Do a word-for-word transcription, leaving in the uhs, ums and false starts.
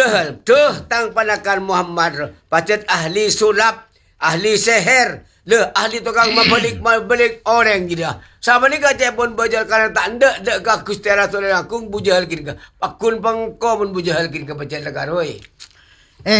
Tuh, tuh tang panakan Muhammad. Pacet ahli sulap, ahli seher. Le, ahli tukang membalik-membalik orang gila. Sama ni kacau pun bujal karena tak ndak dek ka Gusti Rasul aku bujal gini ka. Pakun pangko pun bujal gini ka pacet lagaroi.